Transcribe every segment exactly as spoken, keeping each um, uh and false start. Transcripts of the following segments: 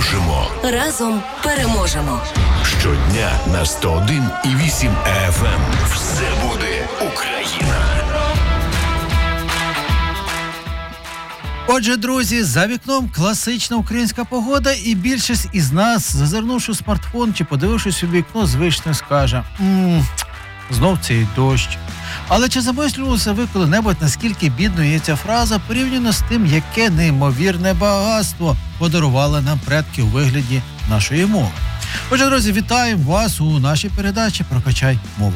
можемо. Разом переможемо. Щодня на сто один і вісім еф ем. Все буде Україна. Отже, друзі, за вікном класична українська погода, і більшість із нас, зазирнувши в смартфон чи подивившись у вікно, звично скаже: «Ммм, знов цей дощ». Але чи замислювалися ви коли-небудь, наскільки бідною є ця фраза порівняно з тим, яке неймовірне багатство подарували нам предки у вигляді нашої мови? Отже, друзі, вітаємо вас у нашій передачі «Прокачай мову».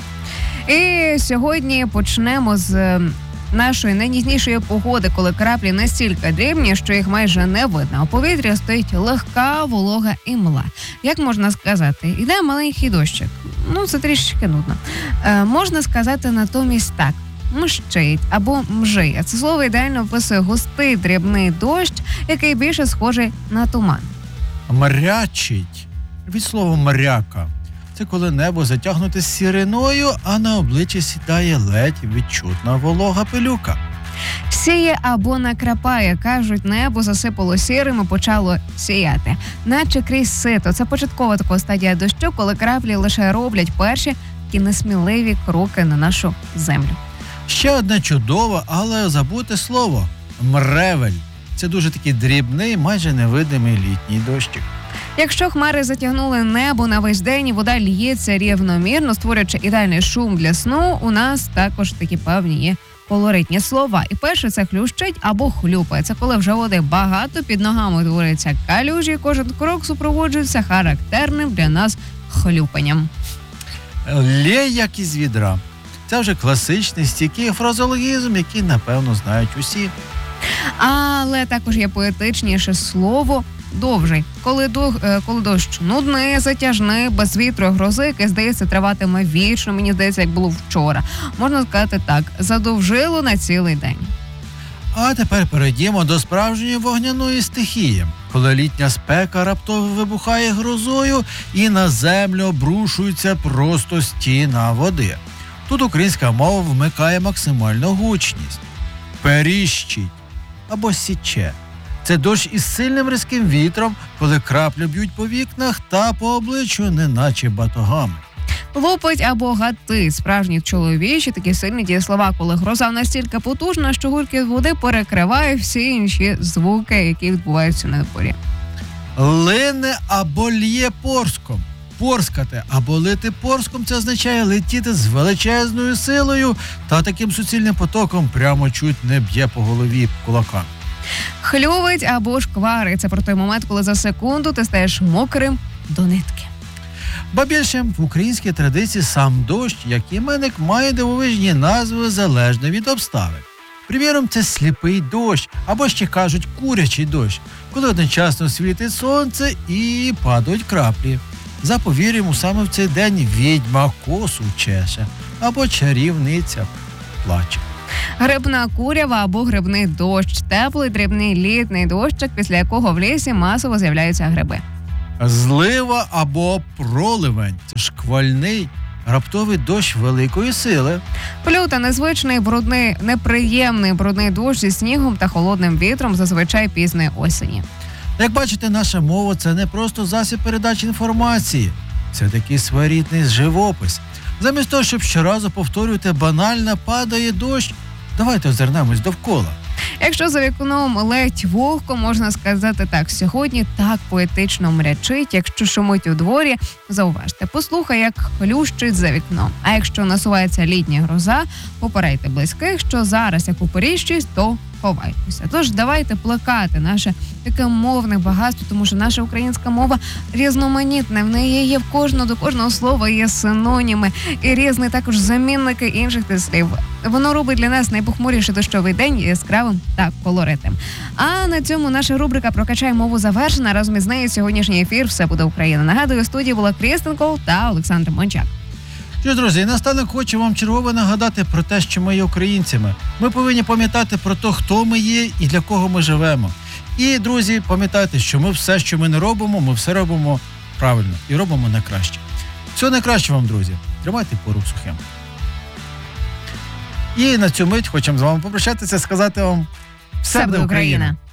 І сьогодні почнемо з нашої найніжнішої погоди, коли краплі настільки дрібні, що їх майже не видно. У повітрі стоїть легка волога і мла. Як можна сказати? Іде маленький дощик. Ну, це трішки нудно. Е, можна сказати натомість так. Мщить або мжиє. Це слово ідеально описує густий дрібний дощ, який більше схожий на туман. Мрячить. Від слова мряка. Це коли небо затягнуте сіриною, а на обличчі сідає ледь відчутна волога пилюка. Сіє або накрапає, кажуть, небо засипало сірим і почало сіяти. Наче крізь сито. Це початкова така стадія дощу, коли краплі лише роблять перші такі несміливі кроки на нашу землю. Ще одне чудове, але забуте слово – мревель. Це дуже такий дрібний, майже невидимий літній дощик. Якщо хмари затягнули небо на весь день і вода л'ється рівномірно, створюючи ідеальний шум для сну, у нас також такі певні є колоритні слова. І перше – це хлющить або хлюпає. Це коли вже води багато, під ногами твориться калюжі, і кожен крок супроводжується характерним для нас хлюпанням. Лє, як із відра. Це вже класичний стійкий фразеологізм, який, напевно, знають усі. Але також є поетичніше слово «довжий». Коли, до, коли дощ нудний, затяжний, без вітру і грози, який, здається, триватиме вічно, мені здається, як було вчора. Можна сказати так, задовжило на цілий день. А тепер перейдімо до справжньої вогняної стихії, коли літня спека раптово вибухає грозою і на землю обрушується просто стіна води. Тут українська мова вмикає максимальну гучність. Періщить або січе. Це дощ із сильним різким вітром, коли краплі б'ють по вікнах та по обличчю, неначе батогами. Лупить або гатить. Справжні чоловічі такі сильні дієслова, коли гроза настільки потужна, що гуркіт води перекриває всі інші звуки, які відбуваються на дворі. Лине або лє порском. Порскати або лити порском – це означає летіти з величезною силою та таким суцільним потоком прямо чуть не б'є по голові кулаками. Хлювить або шкварить. Це про той момент, коли за секунду ти стаєш мокрим до нитки. Ба більше, в українській традиції сам дощ, як іменник, має дивовижні назви залежно від обставин. Приміром, це сліпий дощ, або ще кажуть курячий дощ, коли одночасно світить сонце і падають краплі. За повір'ям, саме в цей день відьма косу чеше, або чарівниця плаче. Грибна курява або грибний дощ. Теплий, дрібний літній дощик, після якого в лісі масово з'являються гриби. Злива або проливень – це шквальний, раптовий дощ великої сили. Плюта – незвичний, брудний, неприємний брудний дощ зі снігом та холодним вітром, зазвичай пізної осені. Як бачите, наша мова – це не просто засіб передачі інформації. Це такий своєрідний живопис. Замість того, щоб щоразу повторювати банально «падає дощ», давайте озирнемось довкола. Якщо за вікном ледь вогко, можна сказати так, сьогодні так поетично мрячить. Якщо шумить у дворі, зауважте, послухай, як хлющить за вікном. А якщо насувається літня гроза, попередьте близьких, що зараз, як у Поріжжі, то ховайтеся. Тож давайте плекати наше таке мовне багатство, тому що наша українська мова різноманітна. В неї є в кожного, до кожного слова є синоніми і різні також замінники інших слів. Воно робить для нас найпохмуріший дощовий день яскравим та колоритним. А на цьому наша рубрика «Прокачай мову» завершена. Разом із нею сьогоднішній ефір «Все буде Україна». Нагадую, у студії була Крістін Кол та Олександр Мончак. Що ж, друзі, наостанок хочу вам чергово нагадати про те, що ми є українцями. Ми повинні пам'ятати про те, хто ми є і для кого ми живемо. І, друзі, пам'ятайте, що ми все, що ми не робимо, ми все робимо правильно і робимо найкраще. Всього найкраще вам, друзі. Тримайте пору сухим. І на цю мить хочемо з вами попрощатися, сказати вам «Все буде Україна».